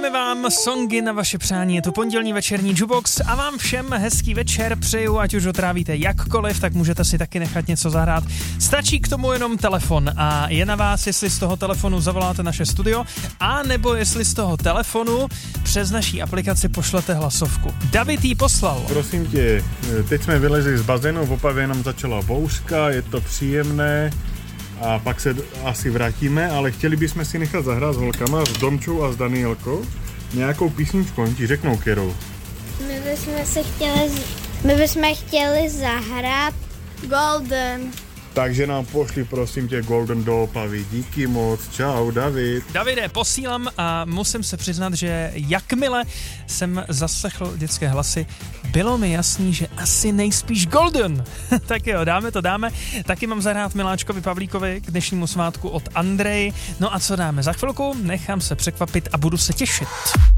Hrajeme vám songy na vaše přání, je to pondělní večerní Jukebox a vám všem hezký večer přeju, ať už ho trávíte jakkoliv, tak můžete si taky nechat něco zahrát. Stačí k tomu jenom telefon a je na vás, jestli z toho telefonu zavoláte naše studio, a nebo jestli z toho telefonu přes naší aplikaci pošlete hlasovku. David jí poslal. Prosím tě, teď jsme vylezli z bazénu, v Opavě nám začala bouřka, je to příjemné a pak se asi vrátíme, ale chtěli bychom si nechat zahrát s holkama, s Domčou a s Danielkou nějakou písničku, oni ti řeknou kterou. My bychom chtěli zahrát Golden. Takže nám pošli prosím tě Golden do Opavy. Díky moc, čau David. Davide, posílám a musím se přiznat, že jakmile jsem zaslechl dětské hlasy, bylo mi jasný, že asi nejspíš Golden. Tak jo, dáme. Taky mám zahrát Miláčkovi Pavlíkovi k dnešnímu svátku od Andrej. No a co dáme? Za chvilku nechám se překvapit a budu se těšit.